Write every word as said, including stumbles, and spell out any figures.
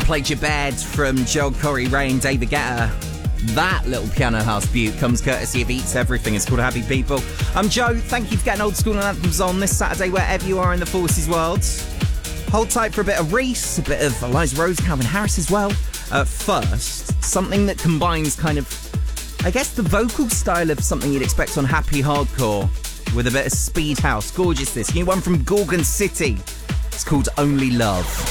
played Your Bed from Joel Corey Ray and David Guetta. That little piano house beaut comes courtesy of Eats Everything. It's called Happy People. I'm Joe. Thank you for getting Old School and Anthems on this Saturday, wherever you are in the Forces world. Hold tight for a bit of Reese, a bit of Eliza Rose, Calvin Harris as well. Uh, first, something that combines kind of, I guess, the vocal style of something you'd expect on Happy Hardcore with a bit of speed house. Gorgeous this. New one from Gorgon City. It's called Only Love.